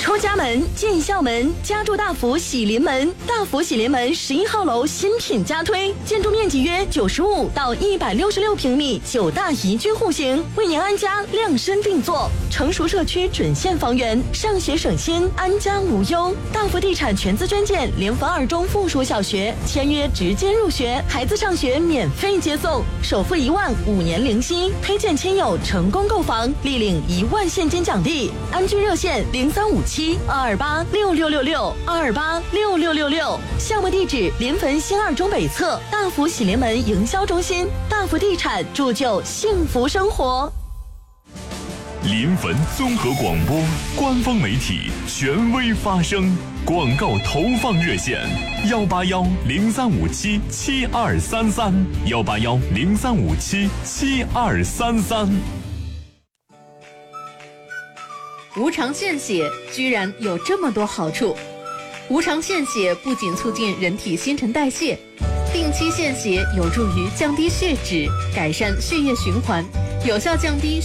出家门，进校门，家住大福喜临门。大福喜临门11号楼新品加推，建筑面积约95到166平米，9大宜居户型，为您安家量身定做。成熟社区准现房源，上学省心，安家无忧。大福地产全资捐建联防2中附属小学，签约直接入学，孩子上学免费接送，首付1万，5年零息，推荐亲友成功购房，立领1万现金奖励。安居热线0357-228-6666，228-6666。项目地址：临汾新2中北侧大福喜临门营销中心。大福地产铸就幸福生活。 临汾综合广播官方媒体，权威发声。广告投放热线：181-0357-7233，181-0357-7233。 无偿献血居然有这么多好处。无偿献血不仅促进人体新陈代谢，定期献血有助于降低血脂，改善血液循环，有效降低